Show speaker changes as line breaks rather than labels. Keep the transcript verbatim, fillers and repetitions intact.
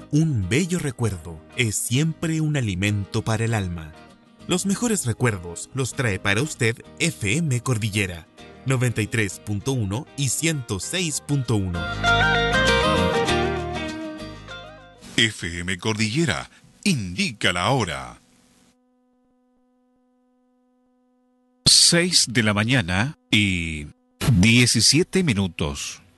Un bello recuerdo es siempre un alimento para el alma. Los mejores recuerdos los trae para usted F M Cordillera noventa y tres punto uno y ciento seis punto uno.
F M Cordillera indica la hora. seis de la mañana y diecisiete minutos.